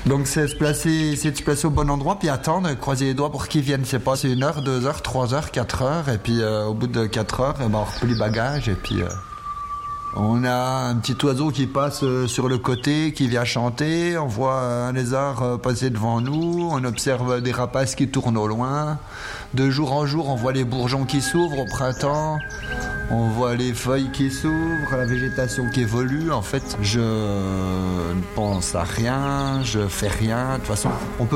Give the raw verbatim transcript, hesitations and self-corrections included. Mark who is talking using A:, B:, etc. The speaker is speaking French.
A: Donc c'est se placer, c'est de se placer au bon endroit, puis attendre, croiser les doigts pour qu'ils viennent. C'est pas, c'est une heure, deux heures, trois heures, quatre heures, et puis euh, au bout de quatre heures, eh ben, on replie les bagages, et puis euh, on a un petit oiseau qui passe euh, sur le côté, qui vient chanter. On voit un lézard euh, passer devant nous. On observe des rapaces qui tournent au loin. De jour en jour, on voit les bourgeons qui s'ouvrent au printemps. On voit les feuilles qui s'ouvrent, la végétation qui évolue. En fait, je ne pense à rien, je fais rien. De toute façon, on peut